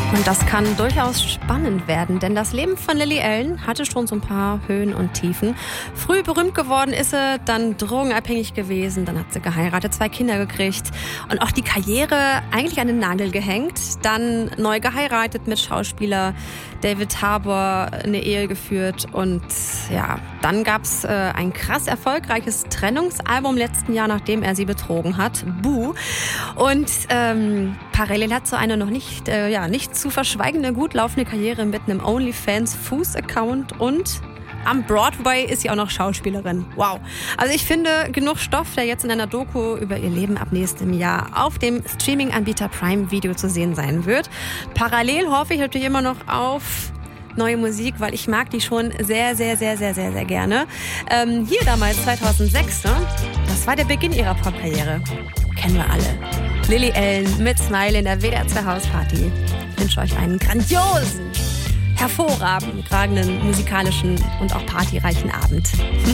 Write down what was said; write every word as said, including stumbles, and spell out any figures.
Und das kann durchaus spannend werden, denn das Leben von Lily Allen hatte schon so ein paar Höhen und Tiefen. Früh berühmt geworden ist sie, dann drogenabhängig gewesen, dann hat sie geheiratet, zwei Kinder gekriegt und auch die Karriere eigentlich an den Nagel gehängt. Dann neu geheiratet mit Schauspieler David Harbour, eine Ehe geführt und ja, dann gab's äh, ein krass erfolgreiches Trennungsalbum letzten Jahr, nachdem er sie betrogen hat, Boo. Und ähm, parallel hat so eine noch nicht, äh, ja, nicht zu verschweigende, gut laufende Karriere mit einem OnlyFans-Fuß-Account und am Broadway ist sie auch noch Schauspielerin. Wow. Also ich finde, genug Stoff, der jetzt in einer Doku über ihr Leben ab nächstem Jahr auf dem Streaming-Anbieter Prime Video zu sehen sein wird. Parallel hoffe ich natürlich immer noch auf neue Musik, weil ich mag die schon sehr, sehr, sehr, sehr, sehr, sehr gerne. Ähm, hier damals zweitausendsechs, ne? Das war der Beginn ihrer Popkarriere. Kennen wir alle. Lily Allen mit Smile in der W D R zwei Hausparty. Ich wünsche euch einen grandiosen, hervorragenden musikalischen und auch partyreichen Abend.